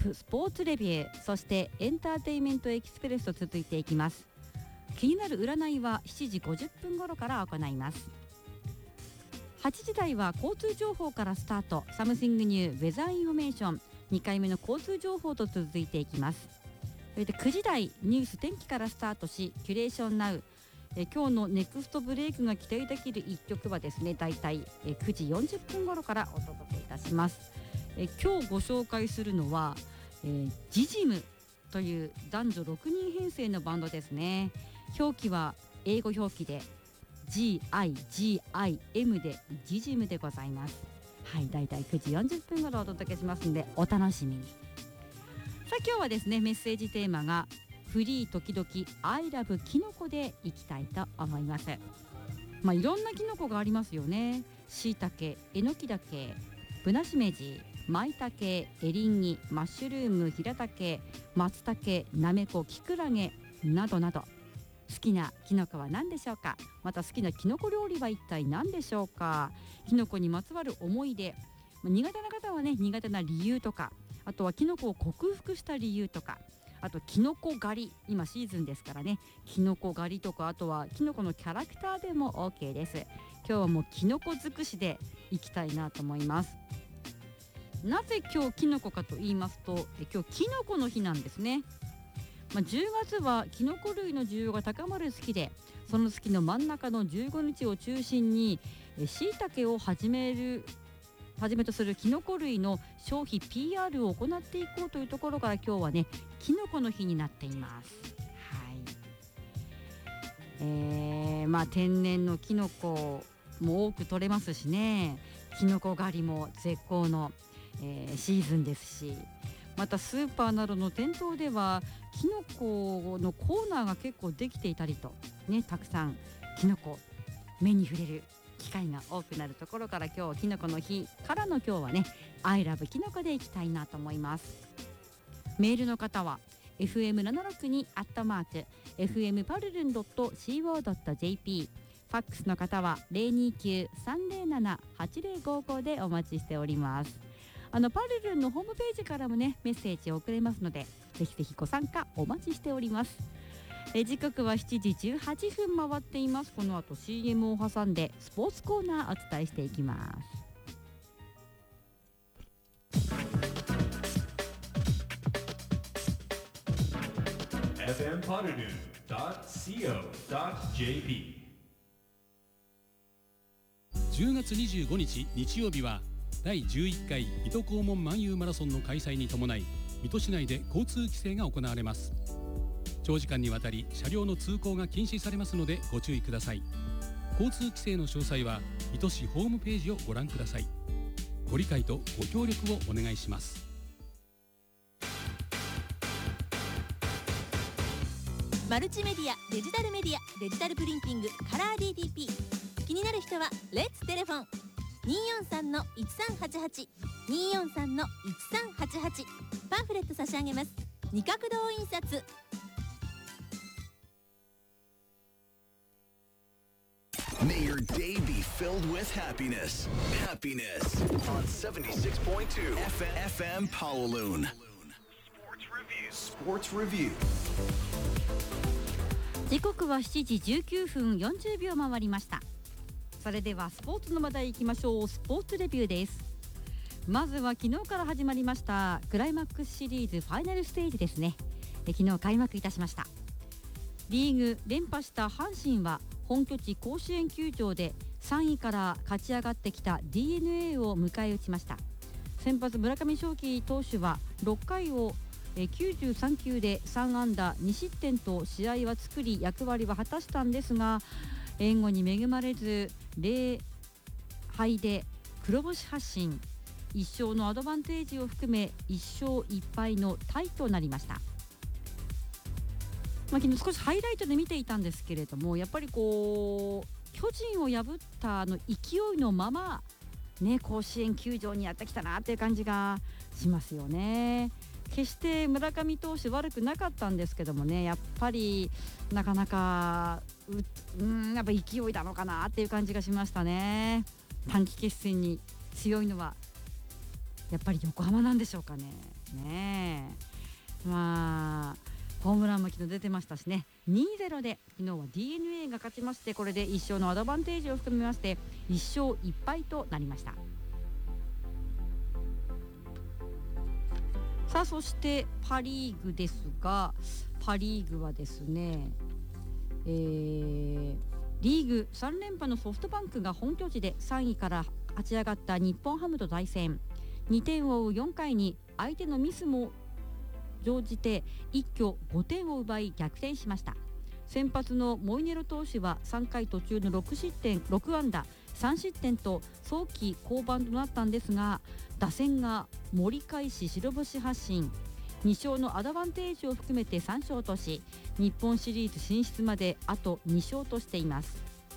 スポーツレビュー、そしてエンターテインメントエキスプレスと続いていきます。気になる占いは7時50分頃から行います。8時台は交通情報からスタート。サムシングニューウェザーインフォメーション、2回目の交通情報と続いていきます。それで9時台ニュース天気からスタートし、キュレーションナウ、今日のネクストブレイクが期待できる1曲はですね、だいたい9時40分頃からお届けいたします。今日ご紹介するのは、ジジムという男女6人編成のバンドですね。表記は英語表記で GIGIM でジジムでございます。はい、だいたい9時40分頃お届けしますのでお楽しみに。さあ今日はですね、メッセージテーマがフリー時々 I love キノコでいきたいと思います。いろんなキノコがありますよね。しいたけ、えのきだけ、ぶなしめじ、まいたけ、エリンギ、マッシュルーム、ひらたけ、松茸、なめこ、きくらげなどなど。好きなキノコは何でしょうか。また好きなキノコ料理は一体何でしょうか。キノコにまつわる思い出、苦手な方はね、苦手な理由とか、あとはキノコを克服した理由とか、あとキノコ狩り、今シーズンですからね、キノコ狩りとか、あとはキノコのキャラクターでも OK です。今日はもうキノコ尽くしでいきたいなと思います。なぜ今日キノコかと言いますと、今日キノコの日なんですね。10月はキノコ類の需要が高まる月で、その月の真ん中の15日を中心にしいたけをはじめとするキノコ類の消費 PR を行っていこうというところから、今日はね、キノコの日になっています。はい、天然のキノコも多く取れますしね、キノコ狩りも絶好の、シーズンですし、またスーパーなどの店頭ではキノコのコーナーが結構できていたりと、ね、たくさんキノコ目に触れる機会が多くなるところから、今日はキノコの日からの今日はね、I love キノコでいきたいなと思います。メールの方は fm762 fm-parulun.co.jp、 ファックスの方は 029-307-8055 でお待ちしております。パルルンのホームページからもね、メッセージを送れますので、ぜひぜひご参加お待ちしております。時刻は7時18分回っています。この後 CM を挟んでスポーツコーナーお伝えしていきます。 fmparulun.co.jp。 10月25日日曜日は第11回水戸黄門漫遊マラソンの開催に伴い、水戸市内で交通規制が行われます。長時間にわたり車両の通行が禁止されますのでご注意ください。交通規制の詳細は水戸市ホームページをご覧ください。ご理解とご協力をお願いします。 マルチメディア、デジタルメディア、デジタルプリンティング、カラー DTP。 気になる人はレッツテレフォン 243-1388 243-1388。 パンフレット差し上げます。二角堂印刷。 May your day be filled with happiness. Happiness on 76.2 FM Kowloon. Sports Review. 時刻は7時19分40秒回りました。それではスポーツの話題いきましょう。スポーツレビューです。まずは昨日から始まりましたクライマックスシリーズファイナルステージですね。昨日開幕いたしました。リーグ連覇した阪神は本拠地甲子園球場で3位から勝ち上がってきた DNA を迎え撃ちました。先発村上頌樹投手は6回を93球で3安打2失点と試合は作り役割は果たしたんですが、援護に恵まれず0敗で黒星発進、1勝のアドバンテージを含め1勝1敗のタイとなりました。昨日少しハイライトで見ていたんですけれども、やっぱりこう巨人を破った勢いのままね、甲子園球場にやってきたなっていう感じがしますよね。決して村上投手悪くなかったんですけどもね、やっぱりなかなかやっぱ勢いなのかなっていう感じがしましたね。短期決戦に強いのはやっぱり横浜なんでしょうかね。 も昨日出てましたしね、2-0で昨日は DNA が勝ちまして、これで1勝のアドバンテージを含めまして1勝1敗となりました。さあそしてパリーグですが、パリーグはですね、リーグ3連覇のソフトバンクが本拠地で3位から勝ち上がった日本ハムと対戦。2点を追う4回に相手のミスも乗じて一挙5点を奪い逆転しました。先発のモイネロ投手は3回途中の6安打3失点と早期降板となったんですが、打線が盛り返し白星発進、2勝のアドバンテージを含めて3勝とし、日本シリーズ進出まであと2勝としています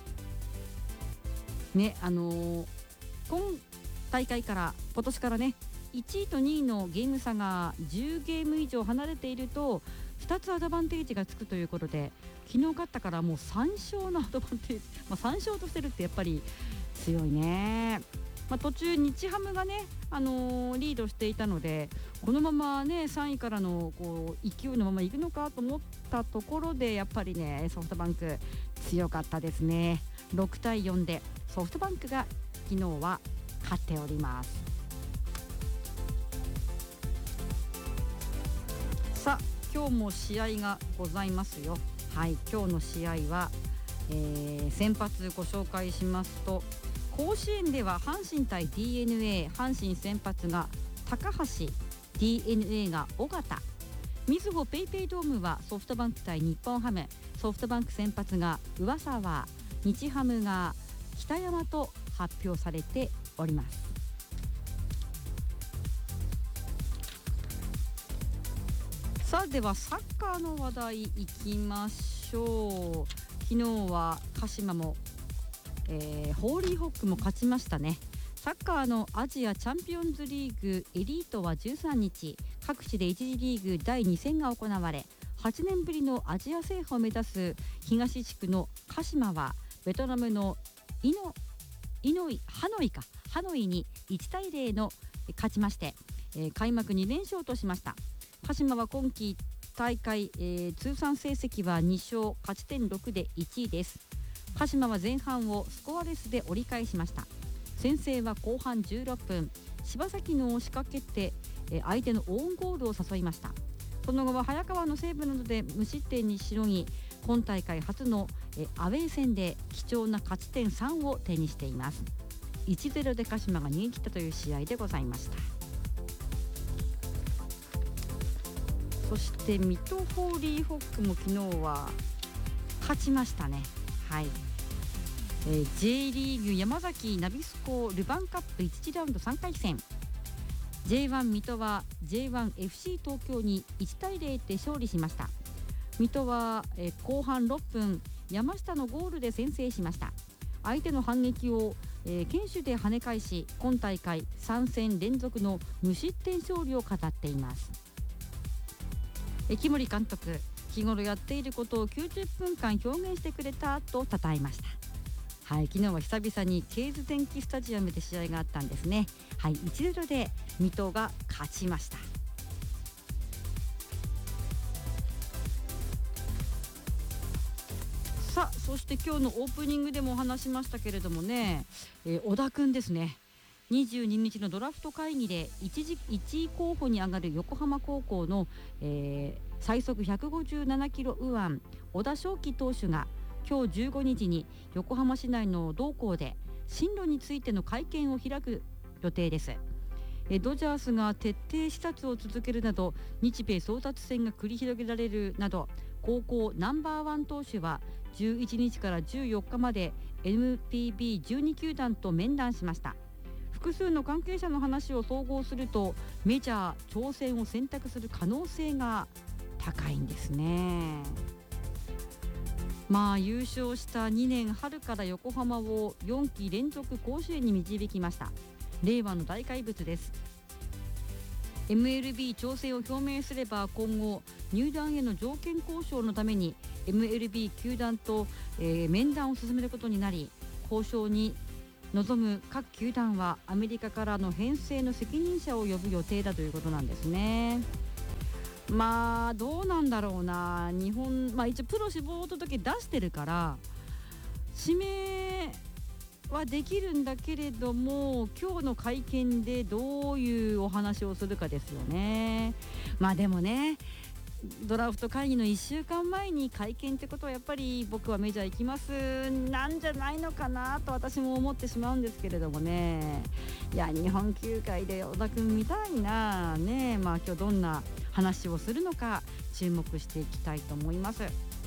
ね。今大会から今年からね、1位と2位のゲーム差が10ゲーム以上離れていると2つアドバンテージがつくということで、昨日勝ったからもう3勝のアドバンテージ、3勝としてるってやっぱり強いね。途中日ハムがね、リードしていたので、このままね3位からの勢いのままいくのかと思ったところで、やっぱりねソフトバンク強かったですね。6対4でソフトバンクが昨日は勝っております。さあ今日も試合がございますよ。はい、今日の試合は、先発ご紹介しますと、甲子園では阪神対 DNA、 阪神先発が高橋、 DNA が尾形。みずほペイペイドームはソフトバンク対日本ハム、ソフトバンク先発が上沢、日ハムが北山と発表されております。さあではサッカーの話題いきましょう。昨日は鹿島も、ホーリーホックも勝ちましたね。サッカーのアジアチャンピオンズリーグエリートは13日、各地で1次リーグ第2戦が行われ、8年ぶりのアジア制覇を目指す東地区の鹿島はベトナムのハノイに1対0の勝ちまして、開幕2連勝としました。鹿島は今季大会、通算成績は2勝、勝ち点6で1位です。鹿島は前半をスコアレスで折り返しました。先制は後半16分、柴崎の押しかけて、相手のオウンゴールを誘いました。その後は早川のセーブなどで無失点にしのぎ、今大会初の、アウェー戦で貴重な勝ち点3を手にしています。1-0 で鹿島が逃げ切ったという試合でございました。そして水戸ホーリーホックも昨日は勝ちましたね。はい、J リーグ山崎ナビスコルヴァンカップ1次ラウンド3回戦、 J1 水戸は J1FC 東京に1対0で勝利しました。水戸は、後半6分山下のゴールで先制しました。相手の反撃を、堅守で跳ね返し、今大会3戦連続の無失点勝利を飾っています。木森監督、日頃やっていることを90分間表現してくれたと称えました。はい、昨日は久々にケーズ電気スタジアムで試合があったんですね。はい、1-0で水戸が勝ちました。さあそして今日のオープニングでもお話しましたけれどもね、小田くんですね。22日のドラフト会議で1位候補に上がる横浜高校の、最速157キロ右腕小田翔輝投手が今日15日に横浜市内の同校で進路についての会見を開く予定です。ドジャースが徹底視察を続けるなど日米争奪戦が繰り広げられるなど、高校ナンバーワン投手は11日から14日まで NPB12 球団と面談しました。複数の関係者の話を総合するとメジャー挑戦を選択する可能性が高いんですね。優勝した2年春から横浜を4期連続甲子園に導きました。令和の大怪物です。 MLB 調整を表明すれば今後入団への条件交渉のために MLB 球団と、面談を進めることになり、交渉に臨む各球団はアメリカからの編成の責任者を呼ぶ予定だということなんですね。 まあどうなんだろうな。日本、一応プロ志望届出してるから指名はできるんだけれども、今日の会見でどういうお話をするかですよね。でもね、ドラフト会議の1週間前に会見ってことはやっぱり僕はメジャー行きますなんじゃないのかなと私も思ってしまうんですけれどもね。いや、日本球界で小田君見たいなね。今日どんな話をするのか注目していきたいと思います。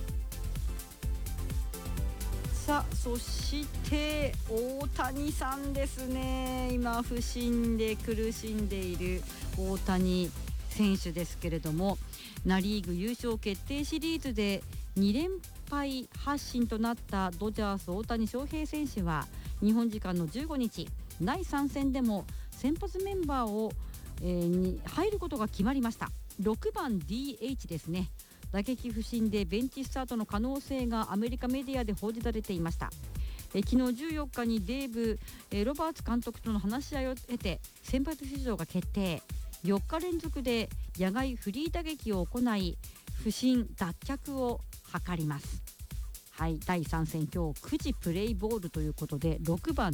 さあ、そして大谷さんですね。今不振で苦しんでいる大谷選手ですけれども、ナ・リーグ優勝決定シリーズで2連敗発進となったドジャース大谷翔平選手は日本時間の15日第3戦でも先発メンバーを、に入ることが決まりました。6番 DH ですね。打撃不振でベンチスタートの可能性がアメリカメディアで報じられていました。昨日14日にデーブ、ロバーツ監督との話し合いを経て先発出場が決定。4日連続で野外フリー打撃を行い不振脱却を図ります。はい、第3戦今日9時プレイボールということで6番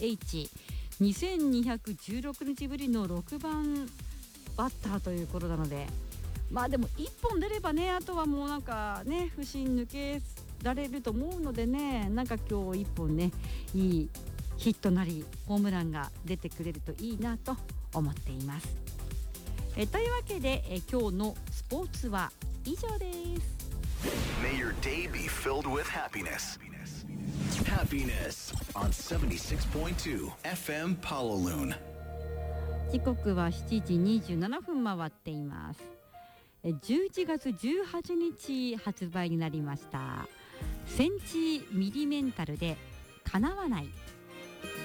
DH2216 日ぶりの6番バッターということなので、でも1本出ればね、あとはもう不振抜けられると思うのでね、今日1本ねいいヒットなりホームランが出てくれるといいなと思っています。というわけで今日のスポーツは以上です。 May your day be filled with happiness. Happiness on 76.2 FM Pawaloon. 時刻は7時27分回っています。11月18日発売になりましたセンチミリメンタルで叶わない